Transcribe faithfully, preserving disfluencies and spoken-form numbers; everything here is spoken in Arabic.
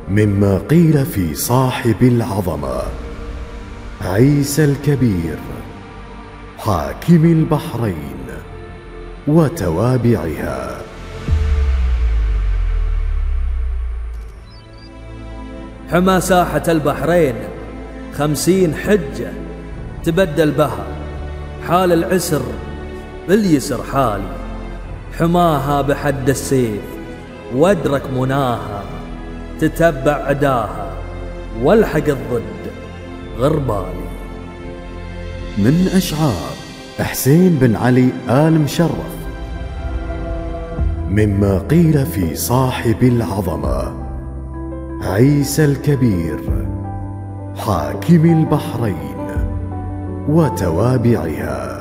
مما قيل في صاحب العظمة عيسى الكبير حاكم البحرين وتوابعها. حمى ساحة البحرين خمسين حجة تبدل بها، حال العسر باليسر حالي، حماها بحد السيف وادرك مناها، تتبع عداها والحق الضد غربالي. من أشعار حسين بن علي آل مشرف. مما قيل في صاحب العظمة عيسى الكبير حاكم البحرين وتوابعها.